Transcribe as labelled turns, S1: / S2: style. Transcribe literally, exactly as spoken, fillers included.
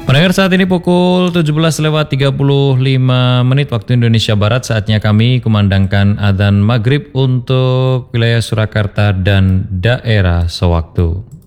S1: Pendengar, saat ini pukul tujuh belas lewat tiga puluh lima menit waktu Indonesia Barat. Saatnya kami kumandangkan adzan maghrib untuk wilayah Surakarta dan daerah sewaktu.